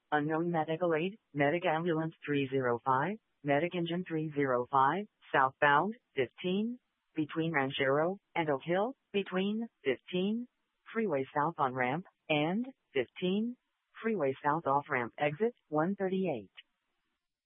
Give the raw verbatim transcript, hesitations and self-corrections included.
Unknown medical aid, Medic Ambulance three oh five, Medic Engine three oh five, southbound, fifteen, between Ranchero and Oak Hill, between, fifteen, freeway south on ramp, and, fifteen, freeway south off ramp exit, one thirty-eight.